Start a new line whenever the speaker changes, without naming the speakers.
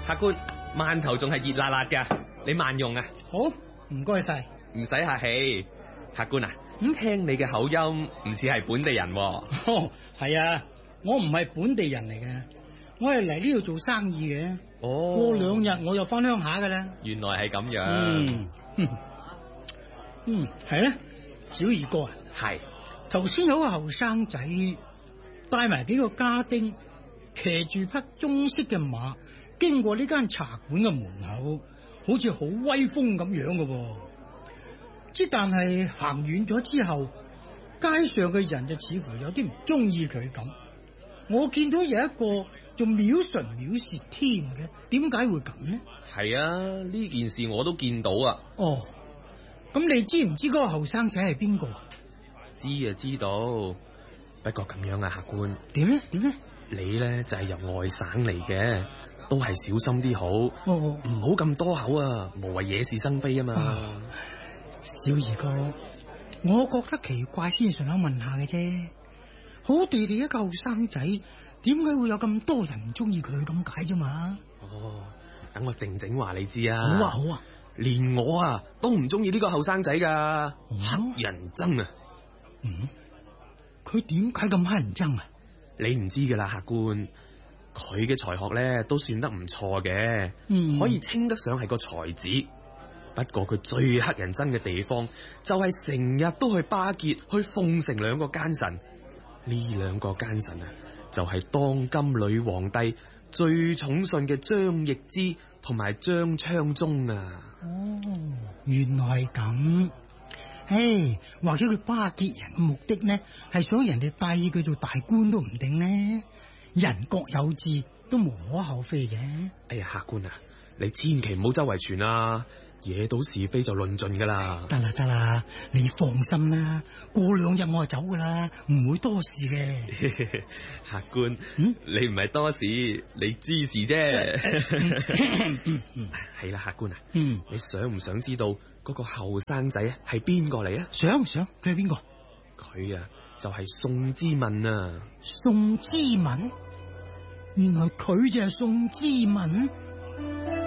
客官，饅頭仲係熱辣辣噶，你慢用啊。
好，唔該晒。
唔使客氣，客官啊，聽你嘅口音唔似係本地人喎。
哦，係啊，我唔係本地人嚟嘅，我係嚟呢度做生意嘅。
哦，
過2日我就翻鄉下噶啦。
原來係咁樣。
係咧，小二哥啊，
係
頭先有個後生仔帶埋幾個家丁，騎住匹棕色嘅馬，經過呢間茶館嘅門口，好似好威風咁樣嘅。之但係行遠咗之後，街上嘅人就似乎有啲唔中意佢咁。我見到有一個仲藐唇藐舌添嘅，點解會咁呢？
係啊，呢件事我都見到啊。
哦，咁你知唔知嗰個後生仔係邊個？
知啊，知道。不過咁樣啊，客官。
點呢？
你呢就係由外省嚟嘅，都係小心啲好。唔好咁多口啊，無謂惹是生非啊嘛。
小二哥，我覺得奇怪先順口問下嘅啫。好地地一個後生仔，點解會有咁多人唔中意佢咁解啫嘛？
哦，等我靜靜話你知啊。
好啊，
連我啊都唔中意呢個後生仔噶，黑人憎啊。
佢點解咁黑人憎啊？
你唔知噶啦，客官。佢嘅才學咧都算得唔錯嘅，可以稱得上係個才子。不過佢最黑人憎嘅地方就係成日都去巴結，去奉承2個奸臣。呢2個奸臣啊，就係當今女皇帝最寵信嘅張易之同埋張昌宗啊。
哦，原來係咁。或者佢巴結人嘅目的呢，係想人哋帶佢做大官都唔定呢。人各有志，都無可厚非嘅。
哎呀，客官啊，你千祈唔好周圍傳啊，惹到是非就論盡噶啦。得
啦，你放心啦，過2日我就走噶啦，唔會多事嘅。
客官，你唔係多事，你知事啫。係啦，客官啊，你想唔想知道嗰個後生仔係邊個嚟啊？
想，佢係邊個？
佢啊就係宋之問啊。
宋之問？原來佢就係宋之問。